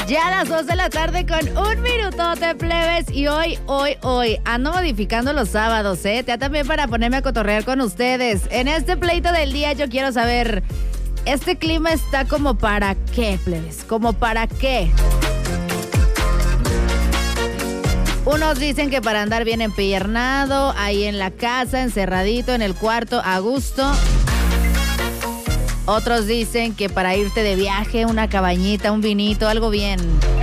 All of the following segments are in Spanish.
Ya a las 2 de la tarde con un minutote, plebes. Y hoy, ando modificando los sábados, ¿eh? Ya también para ponerme a cotorrear con ustedes. En este pleito del día yo quiero saber, ¿este clima está como para qué, plebes? ¿Como para qué? Unos dicen que para andar bien empiernado, ahí en la casa, encerradito, en el cuarto, a gusto. Otros dicen que para irte de viaje, una cabañita, un vinito, algo bien.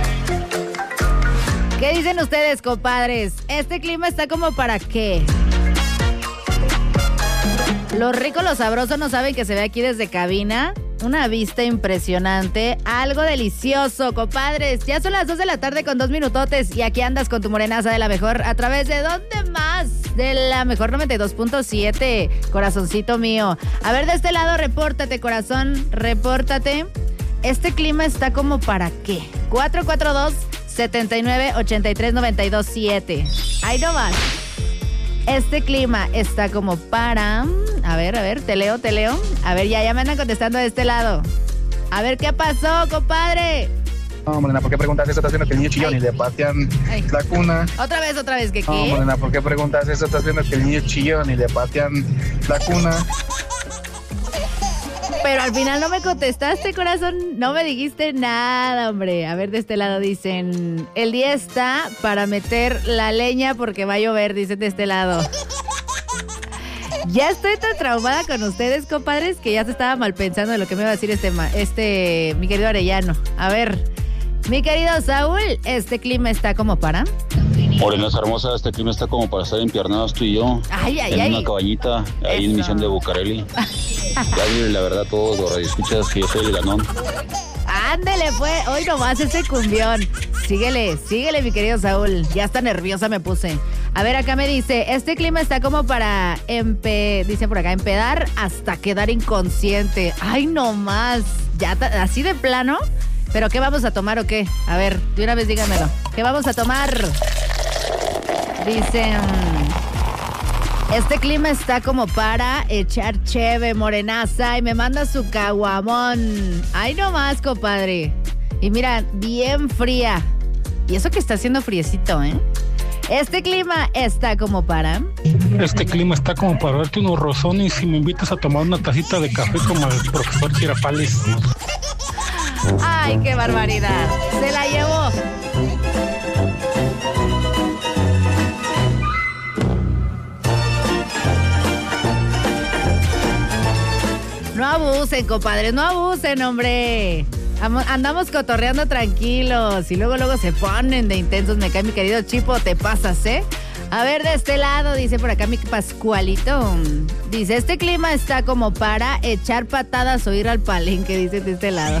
¿Qué dicen ustedes, compadres? ¿Este clima está como para qué? Los ricos, los sabrosos no saben que se ve aquí desde cabina. Una vista impresionante, algo delicioso, compadres. Ya son las 2 de la tarde con 2 minutotes y aquí andas con tu morenaza de la mejor. ¿A través de dónde más? De la mejor 92.7, corazoncito mío. A ver, de este lado, repórtate, corazón, repórtate. ¿Este clima está como para qué? 442-79-83-92-7. Ahí nomás. Este clima está como para... A ver, te leo. A ver, ya me andan contestando de este lado. A ver, ¿qué pasó, compadre? No, Morena, ¿por qué preguntas eso? Estás viendo que el niño chillón y le patean la cuna. Otra vez, ¿qué? No, Morena, ¿por qué preguntas eso? Estás viendo que el niño chillón y le patean la cuna. Pero al final no me contestaste, corazón. No me dijiste nada, hombre. A ver, de este lado dicen... El día está para meter la leña porque va a llover, dicen de este lado. Ya estoy tan traumada con ustedes, compadres, que ya se estaba mal pensando de lo que me iba a decir mi querido Arellano. A ver, mi querido Saúl, ¿este clima está como para? Morenas hermosa, este clima está como para estar empiernados tú y yo. En una cabañita, ahí en Misión de Bucareli. Ya dile la verdad a todos los radioescuchas que yo soy el ganón. Ándele, pues, hoy nomás ese cumbión. Síguele, mi querido Saúl. Ya está nerviosa me puse. A ver, acá me dice, este clima está como para, dice por acá, empedar hasta quedar inconsciente. Ay, nomás. Ya, así de plano. ¿Pero qué vamos a tomar o qué? A ver, de una vez díganmelo. ¿Qué vamos a tomar? Dicen... Este clima está como para echar cheve, morenaza, y me manda su caguamón. Ay, nomás, compadre. Y mira, bien fría. Y eso que está haciendo friecito, ¿eh? Este clima está como para... Este clima está como para darte unos rosones y me invitas a tomar una tacita de café como el profesor Girafales. Ay, qué barbaridad. Se la llevó. No abusen, compadres, no abusen, hombre. Andamos cotorreando tranquilos y luego se ponen de intensos. Me cae mi querido Chipo, te pasas, ¿eh? A ver, de este lado, dice por acá mi Pascualito. Dice, este clima está como para echar patadas o ir al palenque, dice de este lado.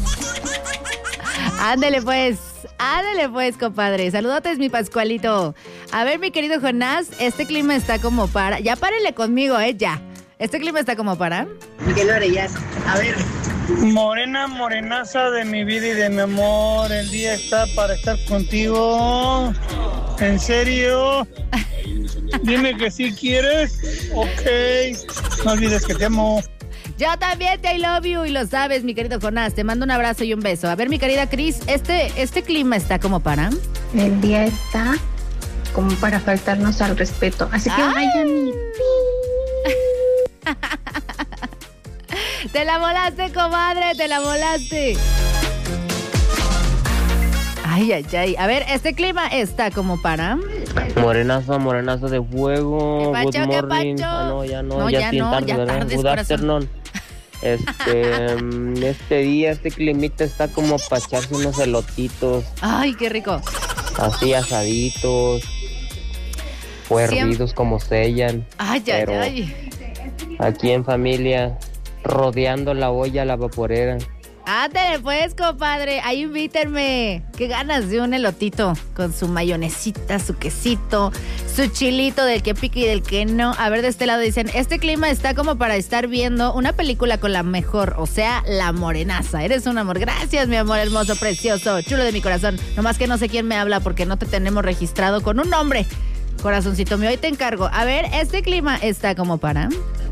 Ándele pues, compadre. Saludotes, mi Pascualito. A ver, mi querido Jonás, este clima está como para... Ya párenle conmigo, ya. ¿Este clima está como para? Miguel Orellas, a ver. Morenaza de mi vida y de mi amor, el día está para estar contigo. ¿En serio? Dime que sí quieres. Ok. No olvides que te amo. Yo también te I love you y lo sabes, mi querido Jonás. Te mando un abrazo y un beso. A ver, mi querida Cris, ¿este clima está como para? El día está como para faltarnos al respeto. Así que vaya mi... Te la volaste, comadre, te la volaste. Ay. A ver, ¿este clima está como para? Morenazo de fuego. ¿Qué pacho, good morning. Ya tarde, good afternoon. Este día, este climita está como para echarse unos elotitos. Ay, qué rico. Así asaditos. O hervidos como sellan. Ay. Aquí en familia, rodeando la olla, la vaporera. Ándale pues, compadre, ahí invítenme. Qué ganas de un elotito con su mayonesita, su quesito, su chilito del que pica y del que no. A ver, de este lado dicen, este clima está como para estar viendo una película con la mejor, o sea, la morenaza. Eres un amor. Gracias, mi amor hermoso, precioso, chulo de mi corazón. Nomás que no sé quién me habla porque no te tenemos registrado con un nombre. Corazoncito mío, hoy te encargo. A ver, este clima está como para...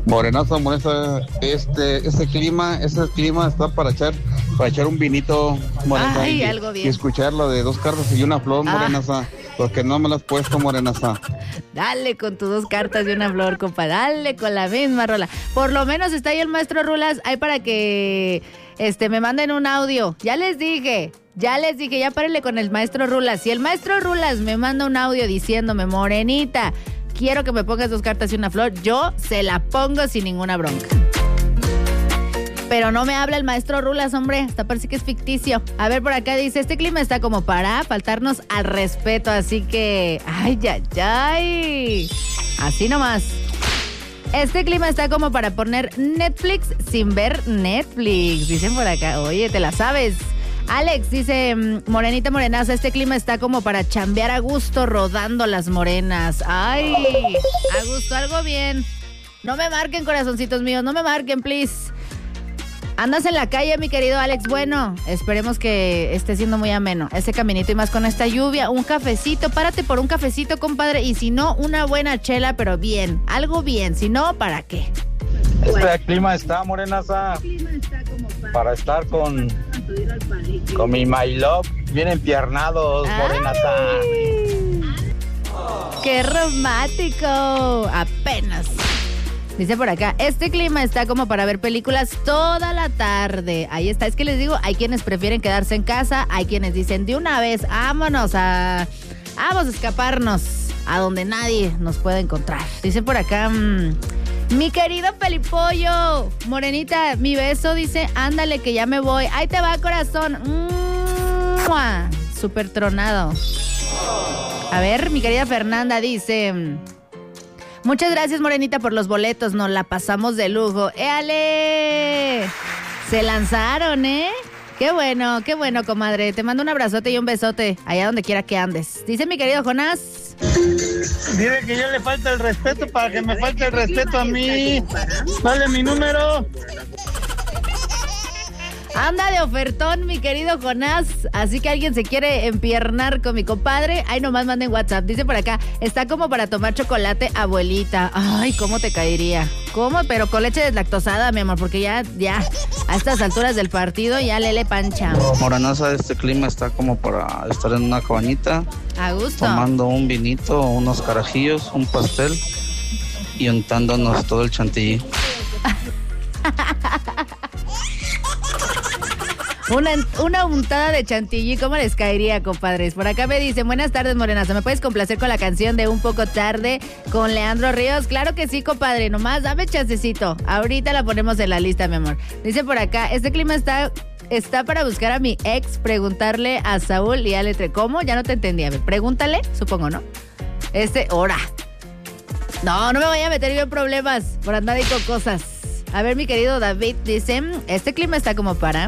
Morenaza, este clima está para echar un vinito, Morenaza. Ay, algo bien. Y escucharlo de 2 cartas y una flor, Morenaza, porque no me lo has puesto, Morenaza. Dale con tus 2 cartas y una flor, compa, dale con la misma rola. Por lo menos está ahí el maestro Rulas, ahí para que me manden un audio. Ya les dije, ya párenle con el maestro Rulas. Si el maestro Rulas me manda un audio diciéndome, Morenita, quiero que me pongas 2 cartas y una flor, yo se la pongo sin ninguna bronca. Pero no me habla el maestro Rulas, hombre, hasta parece que es ficticio. A ver, por acá dice, este clima está como para faltarnos al respeto, así que, ay, así nomás. Este clima está como para poner Netflix sin ver Netflix, dicen por acá. Oye, ¿te la sabes? Alex dice, Morenita Morenaza, este clima está como para chambear a gusto rodando las morenas. Ay, a gusto, algo bien. No me marquen, corazoncitos míos, no me marquen, please. Andas en la calle, mi querido Alex. Bueno, esperemos que esté siendo muy ameno ese caminito y más con esta lluvia. Un cafecito, párate por un cafecito, compadre. Y si no, una buena chela, pero bien, algo bien. Si no, ¿para qué? Este clima está, Morenaza, para estar con mi my love, bien empiernados, Morenaza. ¡Qué romántico! Apenas. Dice por acá, este clima está como para ver películas toda la tarde. Ahí está, es que les digo, hay quienes prefieren quedarse en casa, hay quienes dicen de una vez, vamos a escaparnos a donde nadie nos pueda encontrar. Dice por acá, mi querido Felipollo, Morenita, mi beso, dice, ándale que ya me voy. Ahí te va, corazón. Súper tronado. A ver, mi querida Fernanda dice, muchas gracias, Morenita, por los boletos, nos la pasamos de lujo. ¡Éale! Se lanzaron, ¿eh? Qué bueno, comadre. Te mando un abrazote y un besote allá donde quiera que andes. Dice mi querido Jonás. Dile que yo le falta el respeto para que me falte el respeto a mí. Dale mi número. Anda de ofertón, mi querido Jonás. Así que alguien se quiere empiernar con mi compadre, ahí nomás manden WhatsApp. Dice por acá, está como para tomar chocolate, abuelita. Ay, ¿cómo te caería? ¿Cómo? Pero con leche deslactosada, mi amor, porque ya, a estas alturas del partido, ya lele pancha. Morenaza, este clima está como para estar en una cabañita. A gusto. Tomando un vinito, unos carajillos, un pastel y untándonos todo el chantilly. Una untada de chantilly, ¿cómo les caería, compadres? Por acá me dicen, buenas tardes, Morenaza, ¿me puedes complacer con la canción de Un Poco Tarde con Leandro Ríos? Claro que sí, compadre, nomás dame chancecito. Ahorita la ponemos en la lista, mi amor. Dice por acá, este clima está para buscar a mi ex, preguntarle a Saúl y a Letre. ¿Cómo? Ya no te entendí. A ver, pregúntale, supongo, ¿no? Hora. No me vaya a meter yo en problemas por andar ahí con cosas. A ver, mi querido David dice, este clima está como para...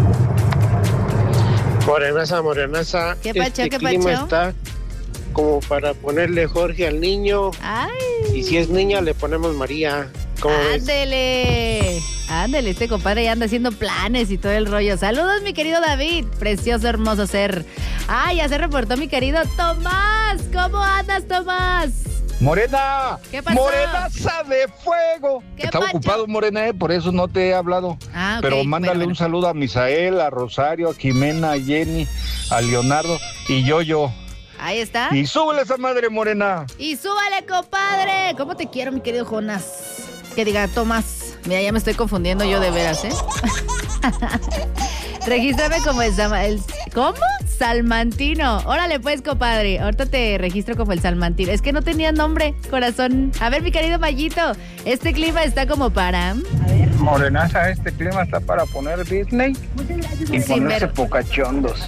Morenaza. ¿Qué pacho, este clima está como para ponerle Jorge al niño. Ay. Y si es niña, le ponemos María. ¿Cómo ves? Ándele, este compadre ya anda haciendo planes y todo el rollo. Saludos, mi querido David. Precioso, hermoso ser. Ya se reportó mi querido Tomás. ¿Cómo andas, Tomás? Morena, ¿Qué pasó? Morenaza de fuego. Estaba ocupado, Morena, por eso no te he hablado. Okay, pero mándale un saludo a Misael, a Rosario, a Jimena, a Jenny, a Leonardo y yo. Ahí está. Y súbele esa madre, Morena. Y súbale, compadre. ¿Cómo te quiero, mi querido Jonás? Que diga Tomás. Mira, ya me estoy confundiendo yo de veras, ¿eh? Regístrame como ¿cómo? Salmantino. Órale pues, compadre. Ahorita te registro como el Salmantino. Es que no tenía nombre, corazón. A ver, mi querido Mayito, este clima está como para... Morenaza, este clima está para poner Disney y ponerse pocachondos.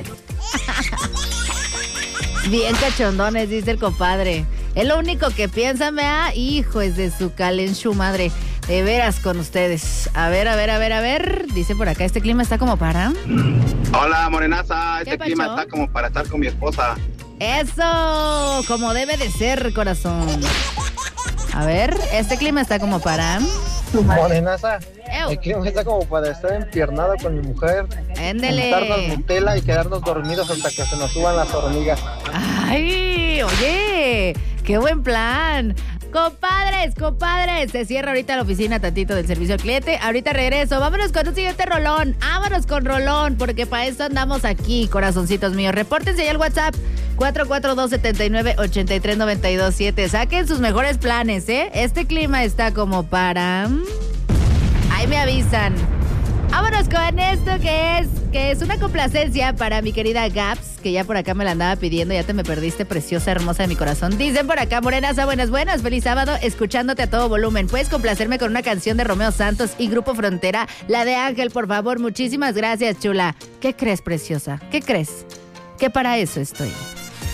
Bien cachondones, dice el compadre. Es lo único que piensan, vea. Hijo, es de su calenchu madre. De veras con ustedes. A ver. Dice por acá, este clima está como para... Hola, Morenaza. Este clima está como para estar con mi esposa. Eso, como debe de ser, corazón. A ver, este clima está como para... Morenaza, el clima está como para estar empiernado con mi mujer. Éndele. Darnos Nutella y quedarnos dormidos hasta que se nos suban las hormigas. Ay, oye, ¡Qué buen plan! Compadres, se cierra ahorita la oficina tantito del servicio al cliente. Ahorita regreso. Vámonos con un siguiente rolón. Vámonos con rolón, porque para eso andamos aquí, corazoncitos míos. Repórtense ya al WhatsApp 442-79-83-92-7. Saquen sus mejores planes, ¿eh? Este clima está como para... Ahí me avisan. Vámonos con esto que es una complacencia para mi querida Gaps, que ya por acá me la andaba pidiendo. Ya te me perdiste, preciosa, hermosa de mi corazón. Dicen por acá, morenaza, buenas. Feliz sábado, escuchándote a todo volumen. ¿Puedes complacerme con una canción de Romeo Santos y Grupo Frontera? La de Ángel, por favor. Muchísimas gracias, chula. ¿Qué crees, preciosa? ¿Qué crees? Que para eso estoy.